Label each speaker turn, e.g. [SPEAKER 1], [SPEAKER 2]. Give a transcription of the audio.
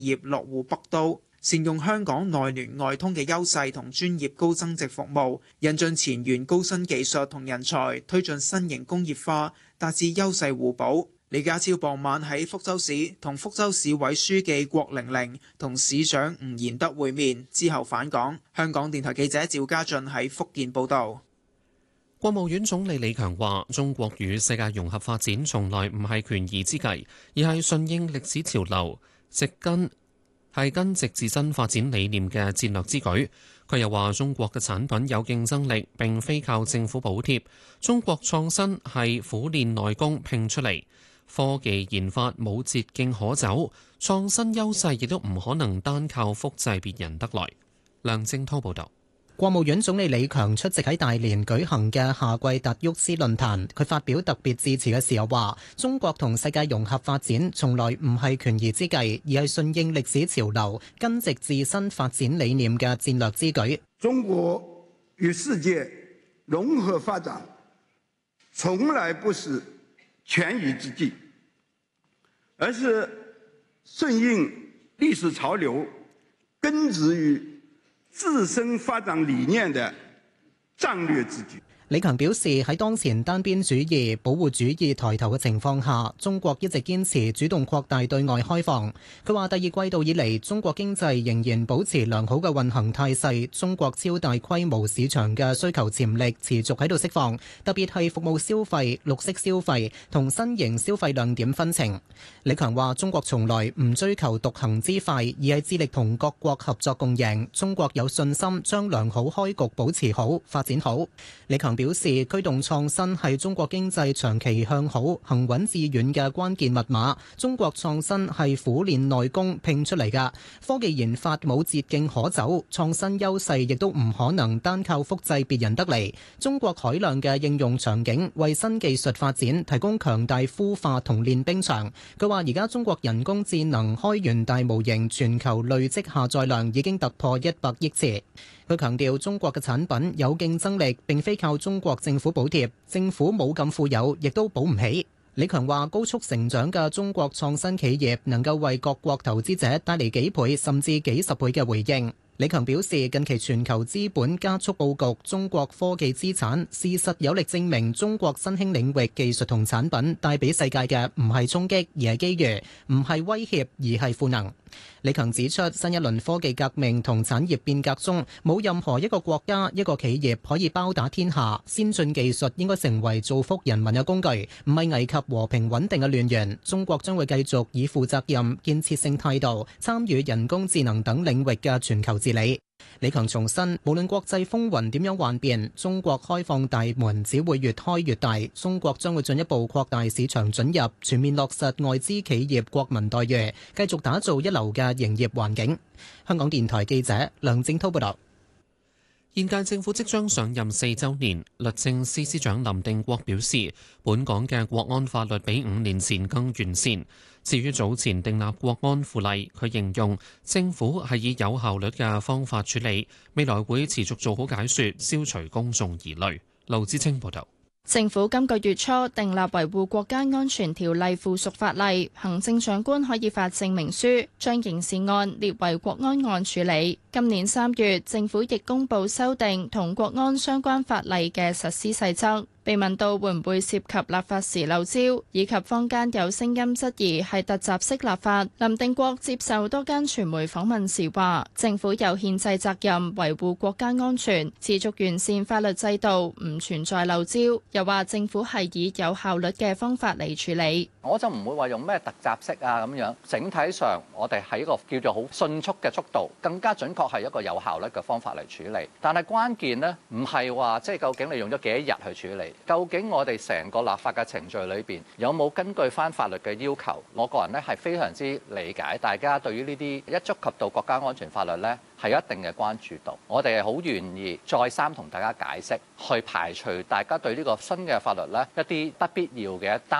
[SPEAKER 1] 業落戶北都，善用香港內聯外通嘅優勢同專業高增值服務，引進前沿高新技術同人才，推進新型工業化，達至優勢互補。李家超傍晚喺福州市同福州市委書記郭玲玲同市長吳賢德會面，之後返港。香港電台記者趙家俊喺福建報道。
[SPEAKER 2] 國務院總理李強話：中國與世界融合發展從來唔係權宜之計，而係順應歷史潮流，根植自身發展理念嘅戰略之舉。佢又話：中國嘅產品有競爭力，並非靠政府補貼。中國創新係苦練內功拼出嚟。科技研發冇捷徑可走，創新優勢亦都唔可能單靠複製別人得來。梁正滔報導。
[SPEAKER 3] 國務院總理李強出席喺大連舉行嘅夏季達沃斯論壇，佢發表特別致辭嘅時候話：中國同世界融合發展從來唔係權宜之計，而係順應歷史潮流、根植自身發展理念嘅戰略之舉。
[SPEAKER 4] 中國與世界融合發展從來不是權宜之計，而是順應歷史潮流，根植於自身發展理念的戰略之舉。
[SPEAKER 3] 李強表示，喺當前單邊主義、保護主義抬頭嘅情況下，中國一直堅持主動擴大對外開放。佢話：第二季度以嚟，中國經濟仍然保持良好嘅運行態勢，中國超大規模市場嘅需求潛力持續喺度釋放，特別係服務消費、綠色消費同新型消費亮點紛呈。李強話：中國從來唔追求獨行之快，而係致力同各國合作共贏。中國有信心將良好開局保持好、發展好。李強表示，驅動創新係中國經濟長期向好、行穩致遠嘅關鍵密碼。中國創新係苦練內功拼出嚟㗎，科技研發冇捷徑可走，創新優勢亦都唔可能單靠複製別人得嚟。中國海量嘅應用場景為新技術發展提供強大孵化同練兵場。佢話：而家中國人工智能開源大模型全球累積下載量已經突破100億次。佢強調，中國嘅產品有競爭力，並非靠中國政府補貼，政府冇咁富有，亦都補唔起。李強話：高速成長嘅中國創新企業能夠為各國投資者帶嚟幾倍甚至幾十倍嘅回應。李強表示，近期全球資本加速佈局中國科技資產，事實有力證明中國新興領域技術同產品帶俾世界嘅唔係衝擊，而係機遇；唔係威脅，而係賦能。李強指出，新一輪科技革命同產業變革中，冇任何一個國家、一個企業可以包打天下。先進技術應該成為造福人民嘅工具，唔係危及和平穩定嘅亂源。中國將會繼續以負責任、建設性態度參與人工智能等領域嘅全球治理。李強重申，無論國際風雲點樣幻變，中國開放大門只會越開越大。中國將會進一步擴大市場准入，全面落實外資企業國民待遇，繼續打造一流嘅營業環境。香港電台記者梁正滔報道。
[SPEAKER 2] 現屆政府即將上任4週年，律政司司長林定國表示，本港嘅國安法律比5年前更完善。至於早前訂立國安附例，佢形容政府係以有效率嘅方法處理，未來會持續做好解說，消除公眾疑慮。盧志清報道。
[SPEAKER 5] 政府今個月初訂立維護國家安全條例附屬法例，行政長官可以發證明書，將刑事案列為國安案處理。今年3月，政府亦公布修訂同國安相關法例嘅實施細則。被問到會唔會涉及立法時漏招，以及坊間有聲音質疑係突襲式立法，林定國接受多間傳媒訪問時話：政府有憲制責任維護國家安全，持續完善法律制度，唔存在漏招。又話政府係以有效率嘅方法嚟處理。
[SPEAKER 6] 我就唔會話用咩突襲式啊咁樣，整體上我哋係一個叫做好迅速嘅速度，更加準確係一個有效率嘅方法嚟處理。但係關鍵呢，唔係話即係究竟你用咗幾多日去處理。究竟我哋成個立法嘅程序裏邊有冇根據翻法律嘅要求？我個人咧係非常之理解大家對於呢啲一觸及到國家安全法律咧係有一定嘅關注度。我哋係好願意再三同大家解釋，去排除大家對呢個新嘅法律咧一啲不必要嘅